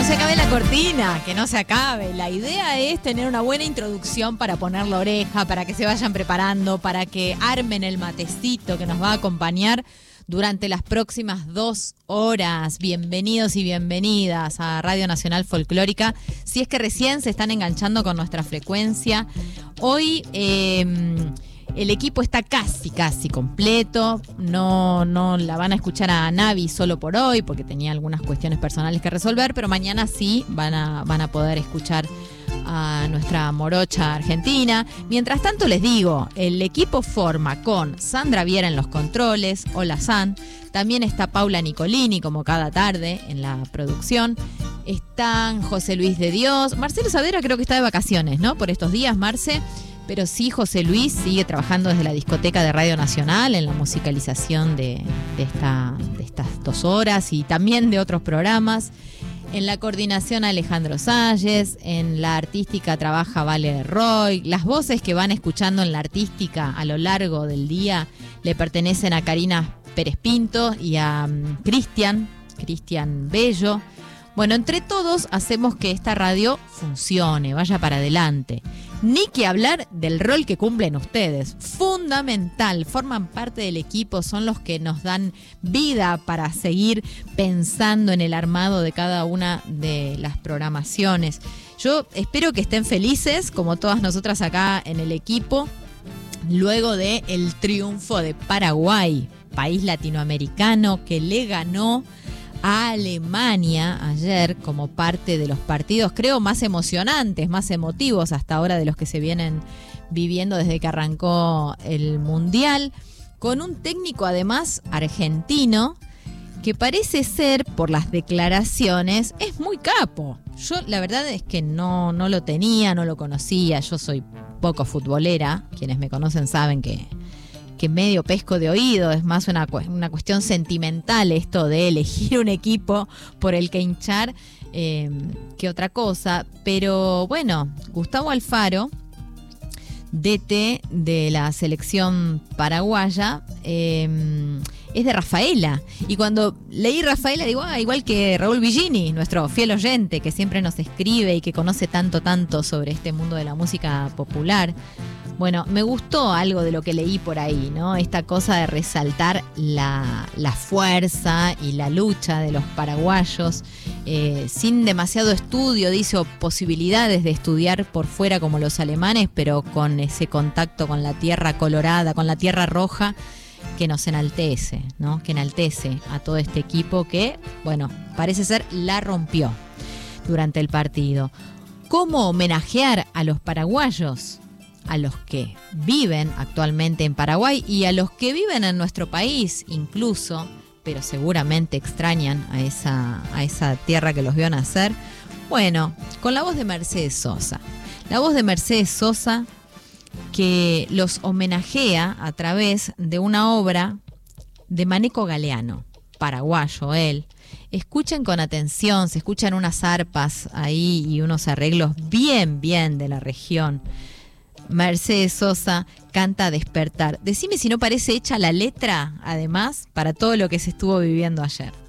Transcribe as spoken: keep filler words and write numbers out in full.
se acabe la cortina, que no se acabe. La idea es tener una buena introducción para poner la oreja, para que se vayan preparando, para que armen el matecito que nos va a acompañar durante las próximas dos horas. Bienvenidos y bienvenidas a Radio Nacional Folclórica. Si es que recién se están enganchando con nuestra frecuencia, hoy eh, el equipo está casi, casi completo. No, no la van a escuchar a Navi solo por hoy, porque tenía algunas cuestiones personales que resolver, pero mañana sí van a, van a poder escuchar a nuestra morocha argentina. Mientras tanto les digo, el equipo forma con Sandra Viera en los controles, hola San, también está Paula Nicolini como cada tarde en la producción, están José Luis de Dios, Marcelo Saavedra creo que está de vacaciones, ¿no? Por estos días, Marce, pero sí José Luis sigue trabajando desde la discoteca de Radio Nacional en la musicalización de, de, esta, de estas dos horas y también de otros programas. En la coordinación Alejandro Salles, en la artística trabaja Vale Roy. Las voces que van escuchando en la artística a lo largo del día le pertenecen a Karina Pérez Pinto y a um, Cristian, Cristian Bello. Bueno, entre todos hacemos que esta radio funcione, vaya para adelante. Ni que hablar del rol que cumplen ustedes. Fundamental, forman parte del equipo, son los que nos dan vida para seguir pensando en el armado de cada una de las programaciones. Yo espero que estén felices, como todas nosotras acá en el equipo, luego del triunfo de Paraguay, país latinoamericano que le ganó a Alemania ayer como parte de los partidos, creo, más emocionantes, más emotivos hasta ahora de los que se vienen viviendo desde que arrancó el Mundial, con un técnico además argentino que parece ser, por las declaraciones, es muy capo. Yo la verdad es que no, no lo tenía, no lo conocía, yo soy poco futbolera, quienes me conocen saben que que medio pesco de oído, es más una, una cuestión sentimental esto de elegir un equipo por el que hinchar eh, que otra cosa. Pero bueno, Gustavo Alfaro, D T de la selección paraguaya, eh, es de Rafaela. Y cuando leí Rafaela digo, ah, igual que Raúl Villini, nuestro fiel oyente que siempre nos escribe y que conoce tanto, tanto sobre este mundo de la música popular. Bueno, me gustó algo de lo que leí por ahí, ¿no? Esta cosa de resaltar la, la fuerza y la lucha de los paraguayos, eh, sin demasiado estudio, dice, o posibilidades de estudiar por fuera como los alemanes, pero con ese contacto con la tierra colorada, con la tierra roja, que nos enaltece, ¿no? Que enaltece a todo este equipo que, bueno, parece ser la rompió durante el partido. ¿Cómo homenajear a los paraguayos? A los que viven actualmente en Paraguay y a los que viven en nuestro país incluso, pero seguramente extrañan a esa, a esa tierra que los vio nacer. Bueno, con la voz de Mercedes Sosa. La voz de Mercedes Sosa que los homenajea a través de una obra de Maneco Galeano, paraguayo él. Escuchen con atención, se escuchan unas arpas ahí y unos arreglos bien, bien de la región. Mercedes Sosa canta Despertar. Decime si no parece hecha la letra, además, para todo lo que se estuvo viviendo ayer.